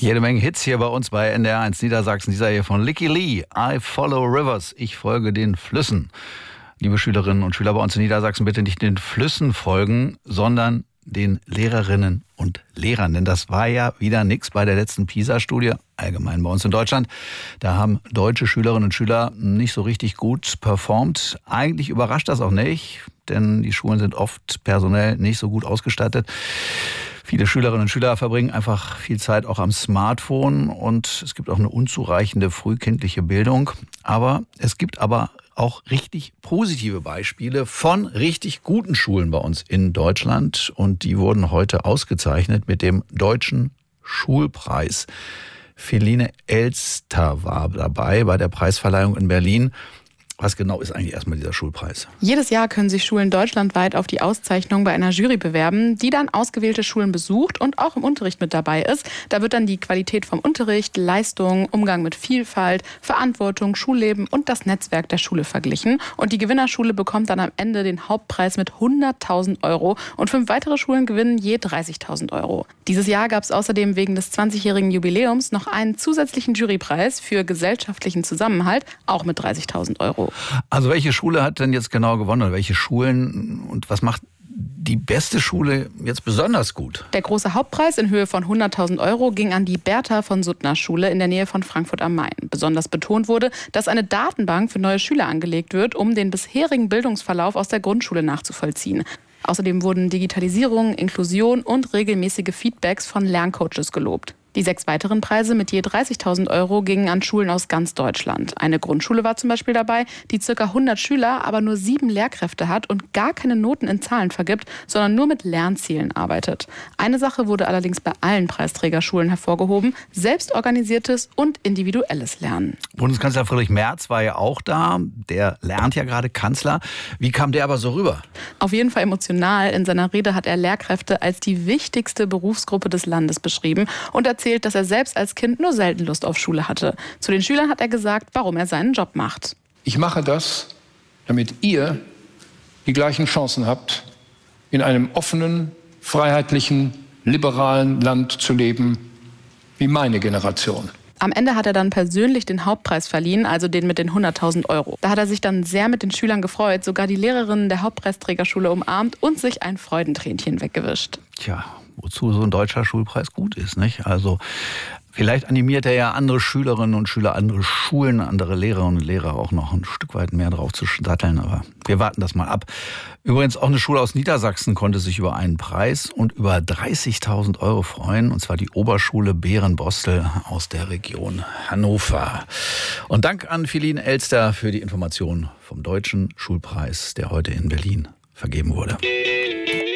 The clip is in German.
Jede Menge Hits hier bei uns bei NDR1 Niedersachsen. Dieser hier von Licky Lee, I Follow Rivers, ich folge den Flüssen. Liebe Schülerinnen und Schüler bei uns in Niedersachsen, bitte nicht den Flüssen folgen, sondern den Lehrerinnen und Lehrern. Denn das war ja wieder nichts bei der letzten PISA-Studie, allgemein bei uns in Deutschland. Da haben deutsche Schülerinnen und Schüler nicht so richtig gut performt. Eigentlich überrascht das auch nicht, denn die Schulen sind oft personell nicht so gut ausgestattet. Viele Schülerinnen und Schüler verbringen einfach viel Zeit auch am Smartphone und es gibt auch eine unzureichende frühkindliche Bildung. Aber es gibt auch richtig positive Beispiele von richtig guten Schulen bei uns in Deutschland und die wurden heute ausgezeichnet mit dem Deutschen Schulpreis. Feline Elster war dabei bei der Preisverleihung in Berlin. Was genau ist eigentlich erstmal dieser Schulpreis? Jedes Jahr können sich Schulen deutschlandweit auf die Auszeichnung bei einer Jury bewerben, die dann ausgewählte Schulen besucht und auch im Unterricht mit dabei ist. Da wird dann die Qualität vom Unterricht, Leistung, Umgang mit Vielfalt, Verantwortung, Schulleben und das Netzwerk der Schule verglichen. Und die Gewinnerschule bekommt dann am Ende den Hauptpreis mit 100.000 € und 5 weitere Schulen gewinnen je 30.000 €. Dieses Jahr gab es außerdem wegen des 20-jährigen Jubiläums noch einen zusätzlichen Jurypreis für gesellschaftlichen Zusammenhalt, auch mit 30.000 €. Also welche Schule hat denn jetzt genau gewonnen oder welche Schulen und was macht die beste Schule jetzt besonders gut? Der große Hauptpreis in Höhe von 100.000 € ging an die Bertha von Suttner Schule in der Nähe von Frankfurt am Main. Besonders betont wurde, dass eine Datenbank für neue Schüler angelegt wird, um den bisherigen Bildungsverlauf aus der Grundschule nachzuvollziehen. Außerdem wurden Digitalisierung, Inklusion und regelmäßige Feedbacks von Lerncoaches gelobt. Die 6 weiteren Preise mit je 30.000 € gingen an Schulen aus ganz Deutschland. Eine Grundschule war zum Beispiel dabei, die ca. 100 Schüler, aber nur 7 Lehrkräfte hat und gar keine Noten in Zahlen vergibt, sondern nur mit Lernzielen arbeitet. Eine Sache wurde allerdings bei allen Preisträgerschulen hervorgehoben: selbstorganisiertes und individuelles Lernen. Bundeskanzler Friedrich Merz war ja auch da. Der lernt ja gerade Kanzler. Wie kam der aber so rüber? Auf jeden Fall emotional. In seiner Rede hat er Lehrkräfte als die wichtigste Berufsgruppe des Landes beschrieben und erzählt, dass er selbst als Kind nur selten Lust auf Schule hatte. Zu den Schülern hat er gesagt, warum er seinen Job macht. Ich mache das, damit ihr die gleichen Chancen habt, in einem offenen, freiheitlichen, liberalen Land zu leben wie meine Generation. Am Ende hat er dann persönlich den Hauptpreis verliehen, also den mit den 100.000 €. Da hat er sich dann sehr mit den Schülern gefreut, sogar die Lehrerinnen der Hauptpreisträgerschule umarmt und sich ein Freudentränchen weggewischt. Tja, wozu so ein deutscher Schulpreis gut ist, nicht? Also vielleicht animiert er ja andere Schülerinnen und Schüler, andere Schulen, andere Lehrerinnen und Lehrer auch noch ein Stück weit mehr drauf zu satteln. Aber wir warten das mal ab. Übrigens auch eine Schule aus Niedersachsen konnte sich über einen Preis und über 30.000 € freuen. Und zwar die Oberschule Bärenbostel aus der Region Hannover. Und Dank an Feline Elster für die Information vom Deutschen Schulpreis, der heute in Berlin vergeben wurde.